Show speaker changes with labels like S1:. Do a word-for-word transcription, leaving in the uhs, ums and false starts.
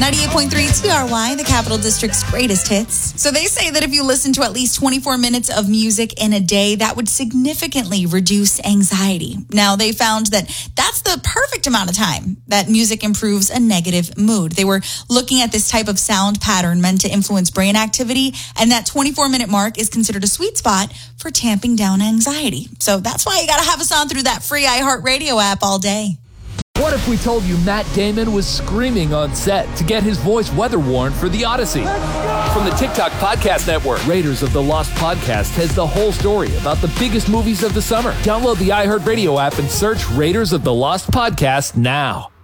S1: ninety-eight point three T R Y, the Capital District's greatest hits. So they say that if you listen to at least twenty-four minutes of music in a day, that would significantly reduce anxiety. Now, they found that that's the perfect amount of time that music improves a negative mood. They were looking at this type of sound pattern meant to influence brain activity, and that twenty-four minute mark is considered a sweet spot for tamping down anxiety. So that's why you got to have us on through that free iHeartRadio app all day.
S2: What if we told you Matt Damon was screaming on set to get his voice weather warned for The Odyssey? From the TikTok Podcast Network, Raiders of the Lost Podcast has the whole story about the biggest movies of the summer. Download the iHeartRadio app and search Raiders of the Lost Podcast now.